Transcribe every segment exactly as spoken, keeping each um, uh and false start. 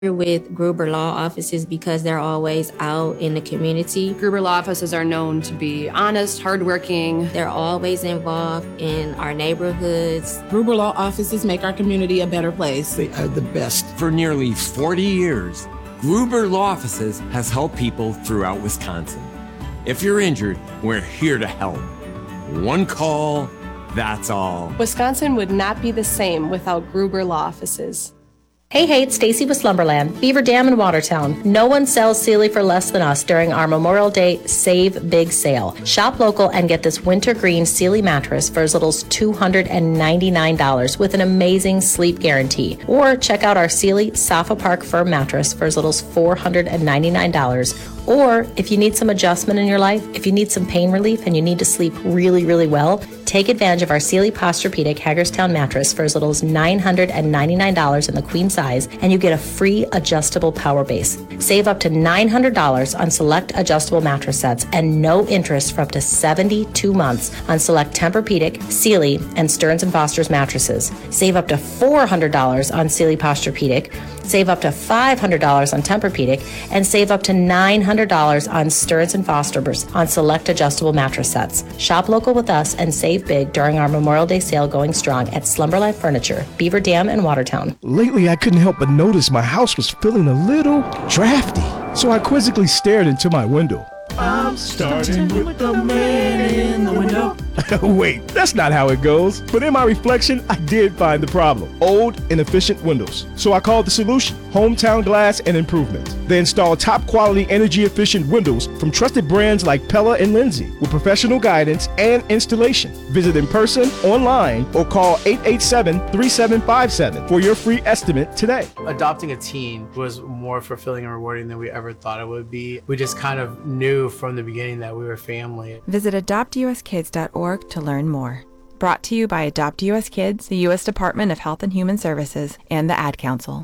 with Gruber Law Offices because they're always out in the community. Gruber Law Offices are known to be honest, hardworking. They're always involved in our neighborhoods. Gruber Law Offices make our community a better place. They are the best. For nearly forty years, Gruber Law Offices has helped people throughout Wisconsin. If you're injured, we're here to help. One call, that's all. Wisconsin would not be the same without Gruber Law Offices. Hey, hey, it's Stacy with Slumberland, Beaver Dam in Watertown. No one sells Sealy for less than us during our Memorial Day Save Big Sale. Shop local and get this winter green Sealy mattress for as little as two hundred ninety-nine dollars with an amazing sleep guarantee. Or check out our Sealy Safa Park Firm mattress for as little as four hundred ninety-nine dollars. Or if you need some adjustment in your life, if you need some pain relief and you need to sleep really, really well, take advantage of our Sealy Posturepedic Hagerstown mattress for as little as nine hundred ninety-nine dollars in the queen size, and you get a free adjustable power base. Save up to nine hundred dollars on select adjustable mattress sets and no interest for up to seventy-two months on select Tempur-Pedic, Sealy, and Stearns and Foster's mattresses. Save up to four hundred dollars on Sealy Posturepedic, save up to five hundred dollars on Tempur-Pedic, and save up to nine hundred dollars on Stearns and Foster's on select adjustable mattress sets. Shop local with us and save big during our Memorial Day sale going strong at Slumberland Furniture, Beaver Dam in Watertown. Lately, I couldn't help but notice my house was feeling a little drafty, so I quizzically stared into my window. I'm starting with the man in the window. Wait, that's not how it goes. But in my reflection, I did find the problem. Old, inefficient windows. So I called the solution, Hometown Glass and Improvement. They install top quality, energy efficient windows from trusted brands like Pella and Lindsay with professional guidance and installation. Visit in person, online, or call eight eight seven, three seven five seven for your free estimate today. Adopting a teen was more fulfilling and rewarding than we ever thought it would be. We just kind of knew from the beginning that we were family. Visit adopt u s kids dot org to learn more. Brought to you by Adopt U S Kids, the U S Department of Health and Human Services, and the Ad Council.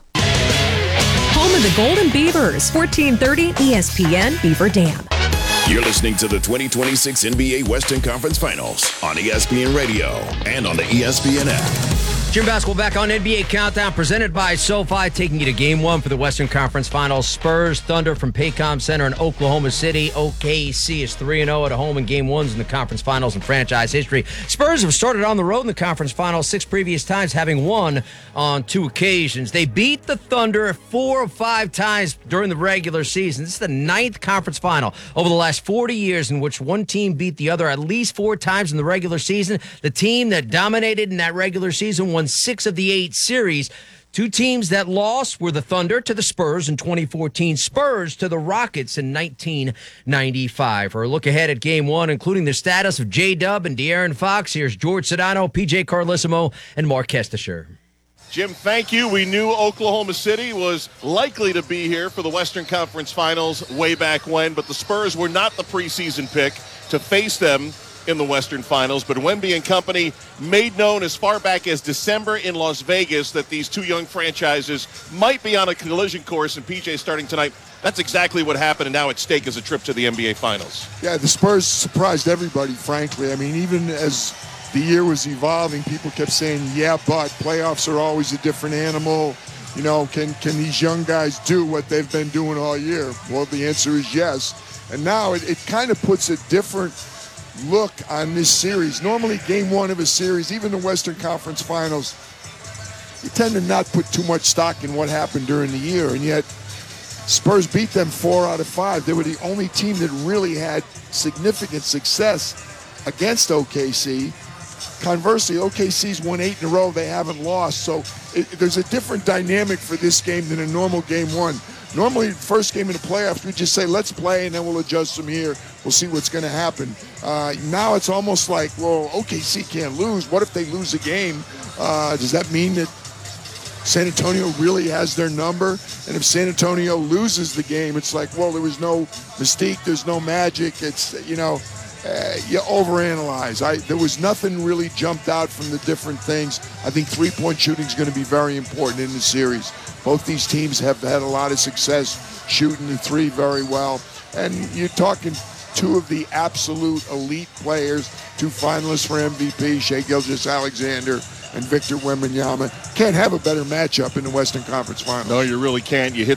Home of the Golden Beavers, fourteen thirty E S P N Beaver Dam. You're listening to the twenty twenty-six N B A Western Conference Finals on E S P N Radio and on the E S P N app. Gym basketball back on N B A Countdown, presented by SoFi, taking you to game one for the Western Conference Finals. Spurs, Thunder from Paycom Center in Oklahoma City. O K C is three and oh at home in game ones in the conference finals in franchise history. Spurs have started on the road in the conference finals six previous times, having won on two occasions. They beat the Thunder four or five times during the regular season. This is the ninth conference final over the last forty years in which one team beat the other at least four times in the regular season. The team that dominated in that regular season won six of the eight series. Two teams that lost were the Thunder to the Spurs in twenty fourteen, Spurs to the Rockets in nineteen ninety-five. For a look ahead at game one, including the status of J-Dub and De'Aaron Fox, here's George Sedano, P J Carlissimo, and Mark Kestisher. Jim, thank you. We knew Oklahoma City was likely to be here for the Western Conference Finals way back when, but the Spurs were not the preseason pick to face them in the Western Finals. But Wemby and company made known as far back as December in Las Vegas that these two young franchises might be on a collision course, and P J starting tonight. That's exactly what happened, and now at stake is a trip to the N B A Finals. Yeah, the Spurs surprised everybody, frankly. I mean, even as the year was evolving, people kept saying, yeah, but playoffs are always a different animal. You know, can, can these young guys do what they've been doing all year? Well, the answer is yes. And now it, it kind of puts a different look on this series. Normally, game one of a series, even the Western Conference Finals, you tend to not put too much stock in what happened during the year, and yet Spurs beat them four out of five. They were the only team that really had significant success against O K C. Conversely, O K C's won eight in a row. They haven't lost, so it, there's a different dynamic for this game than a normal game one. Normally, first game in the playoffs, we just say, let's play, and then we'll adjust from here. We'll see what's going to happen. Uh, now it's almost like, well, O K C can't lose. What if they lose a game? Uh, does that mean that San Antonio really has their number? And if San Antonio loses the game, it's like, well, there was no mystique. There's no magic. It's, you know, uh, you overanalyze. I, there was nothing really jumped out from the different things. I think three-point shooting is going to be very important in the series. Both these teams have had a lot of success shooting the three very well. And you're talking two of the absolute elite players, two finalists for M V P, Shai Gilgeous-Alexander and Victor Wembanyama. can't have a better matchup in the Western Conference Finals. No, you really can't. You hit